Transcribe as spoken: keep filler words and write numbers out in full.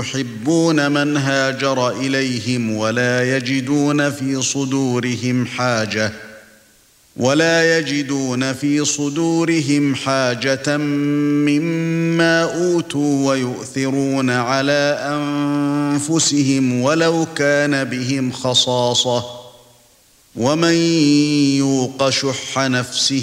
يحبون من هاجر إليهم ولا يجدون في صدورهم حاجة ولا يجدون في صدورهم حاجة مما أوتوا ويؤثرون على أنفسهم ولو كان بهم خصاصة ومن يوق شح نفسه